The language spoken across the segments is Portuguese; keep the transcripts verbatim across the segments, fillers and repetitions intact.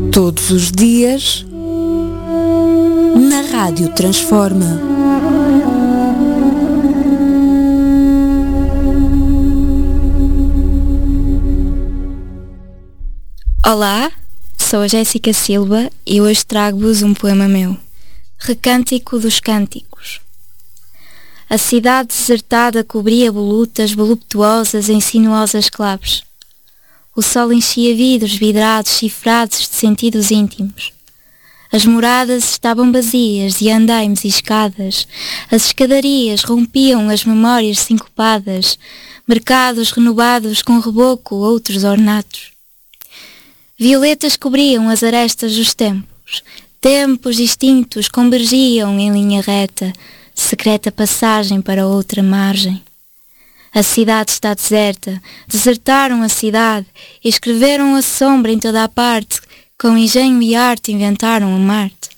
Todos os dias, na Rádio Transforma. Olá, sou a Jéssica Silva e hoje trago-vos um poema meu, Recântico dos Cânticos. A cidade desertada cobria volutas voluptuosas em sinuosas claves. O sol enchia vidros vidrados cifrados de sentidos íntimos. As moradas estavam vazias de andaimes e escadas. As escadarias rompiam as memórias sincopadas. Mercados renovados com reboco outros ornatos. Violetas cobriam as arestas dos tempos. Tempos distintos convergiam em linha reta, secreta passagem para outra margem. A cidade está deserta, desertaram a cidade, e escreveram a sombra em toda a parte, com engenho e arte inventaram a Marte.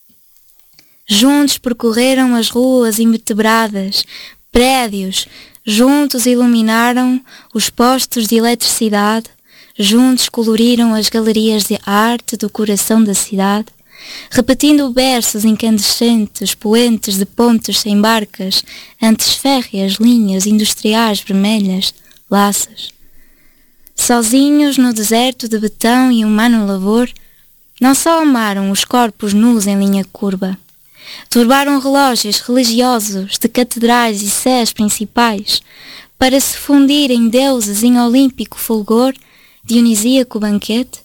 Juntos percorreram as ruas invertebradas, prédios, juntos iluminaram os postos de eletricidade, juntos coloriram as galerias de arte do coração da cidade, repetindo versos incandescentes, poentes de pontes sem barcas, antes férreas linhas industriais vermelhas, laças. Sozinhos no deserto de betão e humano lavor, não só amaram os corpos nus em linha curva, turbaram relógios religiosos de catedrais e sés principais, para se fundirem deuses em olímpico fulgor, dionisíaco banquete.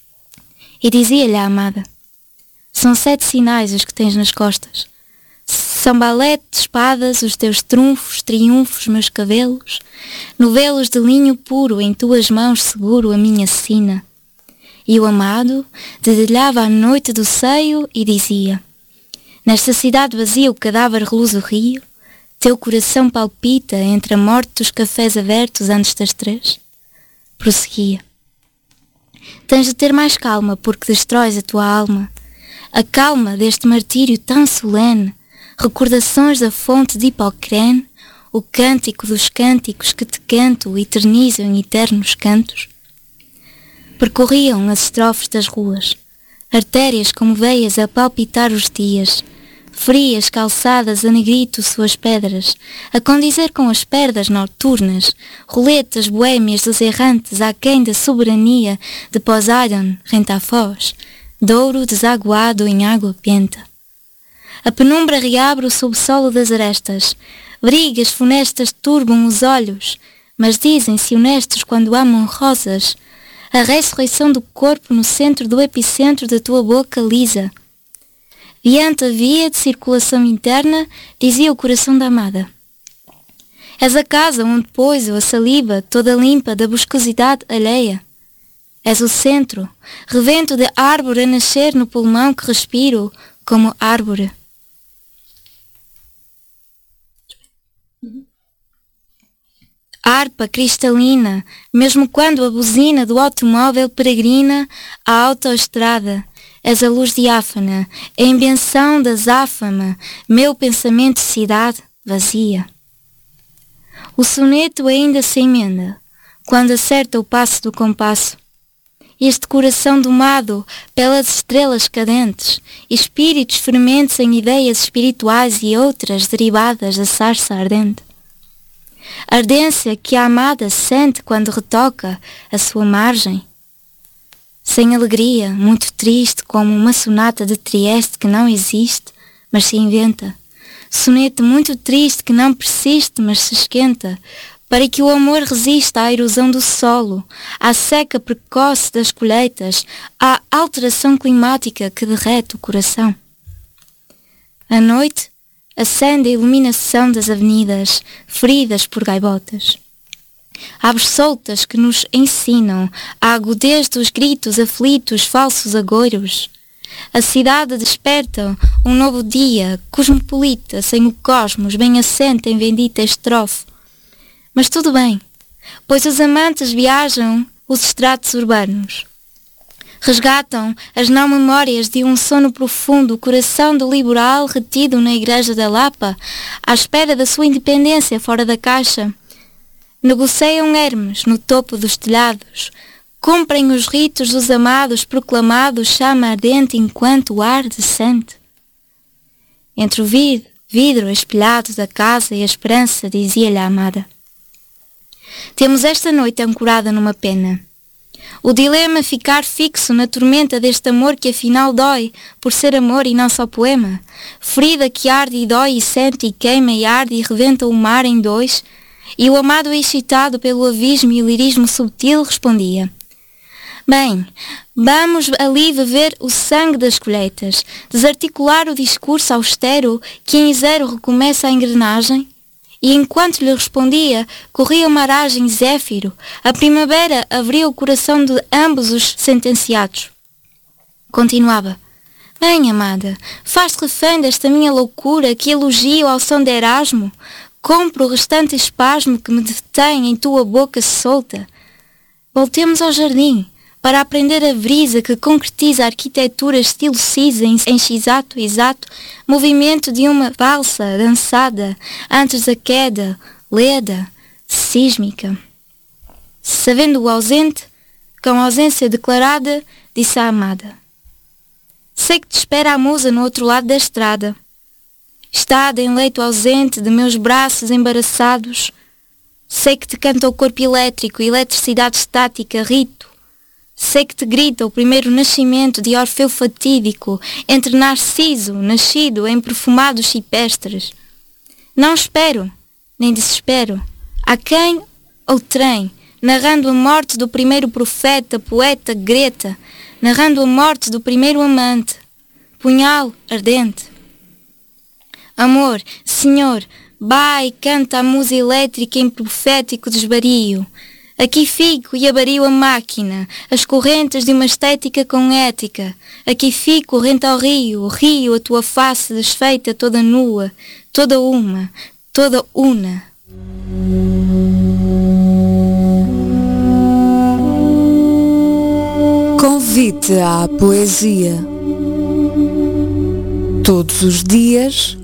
E dizia-lhe a amada: são sete sinais os que tens nas costas. São balete de espadas os teus trunfos, triunfos, meus cabelos. Novelos de linho puro, em tuas mãos seguro a minha sina. E o amado dedilhava a noite do seio e dizia: nesta cidade vazia o cadáver reluz o rio. Teu coração palpita entre a morte dos cafés abertos antes das três. Prosseguia: tens de ter mais calma, porque destróis a tua alma. A calma deste martírio tão solene, recordações da fonte de Hipocrene, o cântico dos cânticos que te canto eternizam em eternos cantos. Percorriam as estrofes das ruas, artérias como veias a palpitar os dias, frias calçadas a negrito suas pedras, a condizer com as perdas noturnas, roletas boêmias dos errantes aquém da soberania de Poseidon rente à foz, douro desaguado em água benta. A penumbra reabre o subsolo das arestas, brigas funestas turbam os olhos, mas dizem-se honestos quando amam rosas, a ressurreição do corpo no centro do epicentro da tua boca lisa. Diante a via de circulação interna, dizia o coração da amada: és a casa onde pôs a saliva toda limpa da buscosidade alheia. És o centro, revento de árvore a nascer no pulmão que respiro como árvore. Harpa cristalina, mesmo quando a buzina do automóvel peregrina à autoestrada, és a luz diáfana, a invenção da záfama, meu pensamento cidade vazia. O soneto ainda se emenda, quando acerta o passo do compasso. Este coração domado pelas estrelas cadentes, espíritos fermentes em ideias espirituais e outras derivadas da sarça ardente. Ardência que a amada sente quando retoca a sua margem. Sem alegria, muito triste, como uma sonata de Trieste que não existe, mas se inventa. Soneto muito triste que não persiste, mas se esquenta, para que o amor resista à erosão do solo, à seca precoce das colheitas, à alteração climática que derrete o coração. À noite, acende a iluminação das avenidas, feridas por gaivotas. Aves soltas que nos ensinam a agudez dos gritos aflitos, falsos agoiros. A cidade desperta um novo dia, cosmopolita, sem o cosmos, bem assente em bendita estrofe. Mas tudo bem, pois os amantes viajam os estratos urbanos. Resgatam as não memórias de um sono profundo, o coração do liberal retido na igreja da Lapa, à espera da sua independência fora da caixa. Negociam Hermes no topo dos telhados, Cumprem os ritos dos amados, proclamados chama ardente enquanto o ar descende. Entre o vid- vidro espelhado da casa e a esperança, dizia-lhe a amada: temos esta noite ancorada numa pena. O dilema ficar fixo na tormenta deste amor que afinal dói, por ser amor e não só poema. Ferida que arde e dói e sente e queima e arde e rebenta o mar em dois. E o amado excitado pelo abismo e o lirismo subtil respondia: bem, vamos ali beber o sangue das colheitas, desarticular o discurso austero que em zero recomeça a engrenagem. E enquanto lhe respondia, corria uma aragem zéfiro, a primavera abria o coração de ambos os sentenciados. Continuava: bem, amada, faz-te refém desta minha loucura que elogio ao som de Erasmo, compro o restante espasmo que me detém em tua boca solta. Voltemos ao jardim, para aprender a brisa que concretiza a arquitetura estilo cisa em, em exato, exato movimento de uma valsa dançada antes da queda, leda, sísmica. Sabendo o ausente, com ausência declarada, disse à amada: sei que te espera a musa no outro lado da estrada. Estada em leito ausente de meus braços embaraçados, sei que te canta o corpo elétrico, eletricidade estática, rito. Sei que te grita o primeiro nascimento de Orfeu fatídico, entre Narciso, nascido em perfumados cipestres. Não espero, nem desespero. Há quem ou trem, narrando a morte do primeiro profeta, poeta, Greta, narrando a morte do primeiro amante, punhal ardente. Amor, Senhor, vai, canta a musa elétrica em profético desvario. Aqui fico e abario a máquina, as correntes de uma estética com ética. Aqui fico, rente ao rio, rio a tua face desfeita toda nua, toda uma, toda una. Convite à poesia. Todos os dias,